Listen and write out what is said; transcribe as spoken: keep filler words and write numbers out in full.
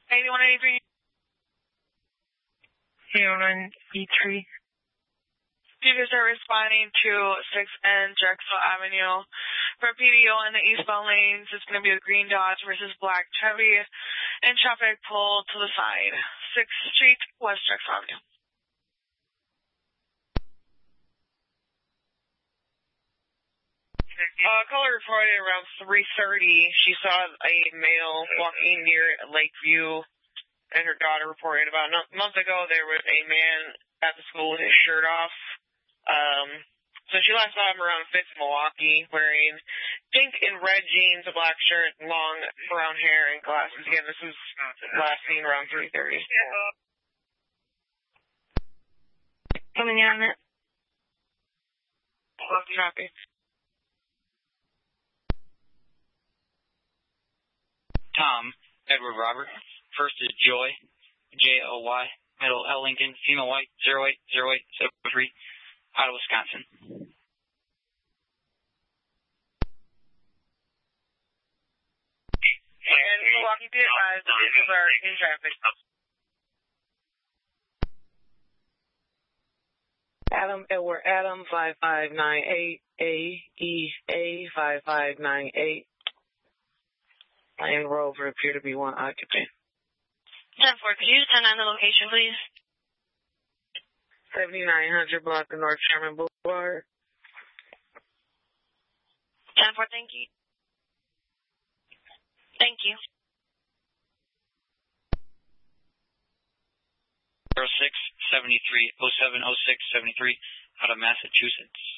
eighty-one eighty-three. eighty-one eighty-three. Students are responding to six N Drexel Avenue. For P D O in the eastbound lanes, it's going to be a green Dodge versus black Chevy, and traffic pulled to the side. sixth Street, West Drexel Avenue. Uh, caller reported around three thirty. She saw a male walking near Lakeview, and her daughter reported about a month ago there was a man at the school with his shirt off. Um, so she last saw him around fifth Milwaukee, wearing pink and red jeans, a black shirt, long brown hair, and glasses. Again, this was last seen around three thirty. Coming in on it. Copy. Tom, Edward Robert. First is Joy, J O Y. Middle, L. Lincoln, female white, zero eight zero eight seven three, out of Wisconsin. And Milwaukee, be advised, vehicles are in traffic. Adam, Edward Adam, five five nine eight, A E A, five five nine eight. Land Rover appear to be one occupant. ten four, could you send on the location, please? seventy-nine hundred block of North Sherman Boulevard. ten four, thank you. Thank you. zero six seven three oh seven oh six seven three, out of Massachusetts.